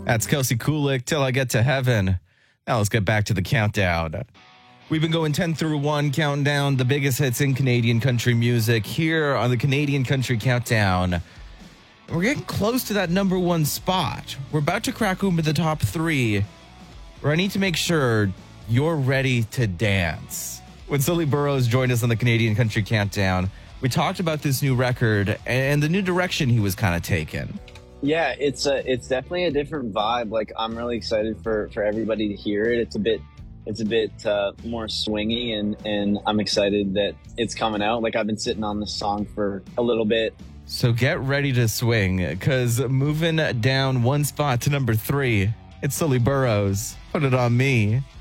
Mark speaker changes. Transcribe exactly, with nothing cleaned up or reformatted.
Speaker 1: That's Kelsey Kulik, Till I Get to Heaven. Now let's get back to the countdown. We've been going ten through one, counting down the biggest hits in Canadian country music here on the Canadian Country Countdown. We're getting close to that number one spot. We're about to crack open the top three, where I need to make sure you're ready to dance. When Sully Burrows joined us on the Canadian Country Countdown, we talked about this new record and the new direction he was kind of taking.
Speaker 2: Yeah, it's a, it's definitely a different vibe. Like, I'm really excited for, for everybody to hear it. It's a bit, it's a bit uh, more swingy, and, and I'm excited that it's coming out. Like, I've been sitting on this song for a little bit.
Speaker 1: So get ready to swing, because moving down one spot to number three, it's Sully Burrows. Put It On Me.